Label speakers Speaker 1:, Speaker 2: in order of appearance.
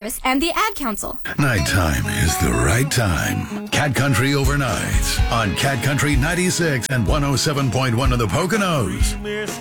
Speaker 1: and the Ad Council.
Speaker 2: Nighttime is the right time. Cat Country overnight on Cat Country 96 and 107.1 of the Poconos.